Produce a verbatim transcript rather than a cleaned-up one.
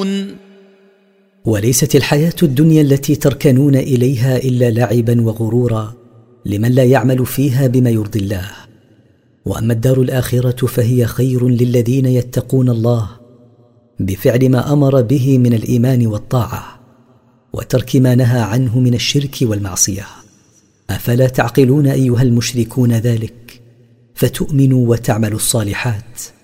تعملون. وليست الحياة الدنيا التي تركنون إليها إلا لعبا وغرورا لمن لا يعمل فيها بما يرضي الله، وأما الدار الآخرة فهي خير للذين يتقون الله بفعل ما أمر به من الإيمان والطاعة وترك ما نهى عنه من الشرك والمعصية. أفلا تعقلون أيها المشركون ذلك فتؤمنوا وتعملوا الصالحات؟